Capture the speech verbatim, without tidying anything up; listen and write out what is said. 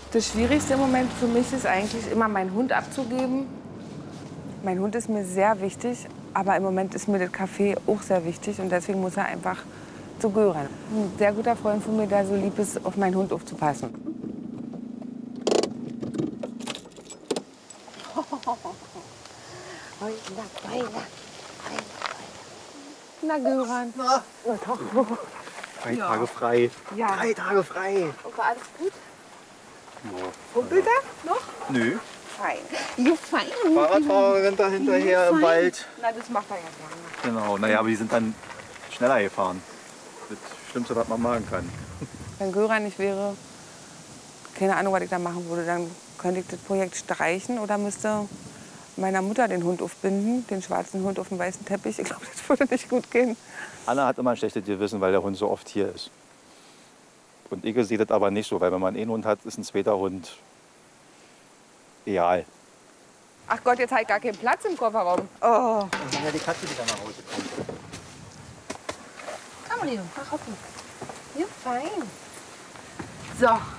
Das Schwierigste im Moment für mich ist eigentlich immer, meinen Hund abzugeben. Mein Hund ist mir sehr wichtig, aber im Moment ist mir das Café auch sehr wichtig. Und deswegen muss er einfach zu Göran. Ein sehr guter Freund von mir, der so lieb ist, auf meinen Hund aufzupassen. Na, Göran. Na, drei Ja. Tage frei. Ja. Drei Tage frei. War alles gut? Ja. Rumpelt er noch? Nö. Fein. Ja, fein. Fahrradfahrer rennt da hinterher im Wald. Na, das macht er ja gerne. Genau. Naja, aber die sind dann schneller gefahren. Das Schlimmste, was man machen kann. Wenn Göran nicht wäre, keine Ahnung, was ich da machen würde, dann könnte ich das Projekt streichen oder müsste meiner Mutter den Hund aufbinden, den schwarzen Hund auf dem weißen Teppich. Ich glaube, das würde nicht gut gehen. Anna hat immer ein schlechtes Gewissen, weil der Hund so oft hier ist. Und ich sehe das aber nicht so, weil wenn man einen Hund hat, ist ein zweiter Hund egal. Ach Gott, jetzt habe ich gar keinen Platz im Kofferraum. Oh. Das ist ja die Katze, die dann nach Hause kommt. Komm, Leo, mach offen. Ja, fein. So,